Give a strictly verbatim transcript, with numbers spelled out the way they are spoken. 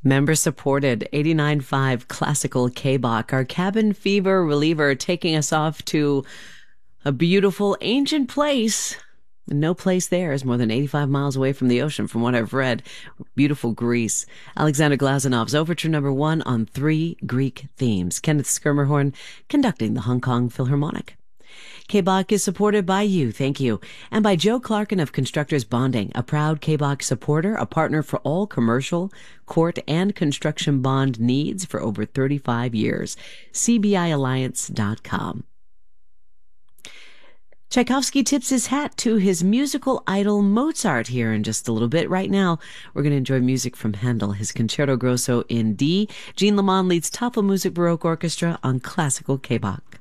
Member supported eighty-nine point five Classical K-Bach, our cabin fever reliever, taking us off to a beautiful ancient place. No place there is more than eighty-five miles away from the ocean, from what I've read. Beautiful Greece. Alexander Glazanov's Overture Number One on three Greek themes. Kenneth Skirmerhorn conducting the Hong Kong Philharmonic. K-Bach is supported by you, thank you, and by Joe Clarkin of Constructors Bonding, a proud K-Bach supporter, a partner for all commercial, court, and construction bond needs for over thirty-five years. C B I alliance dot com. Tchaikovsky tips his hat to his musical idol Mozart here in just a little bit. Right now, we're going to enjoy music from Handel, his Concerto Grosso in D. Jean Lamont leads Tafelmusik Baroque Orchestra on Classical K-Bach.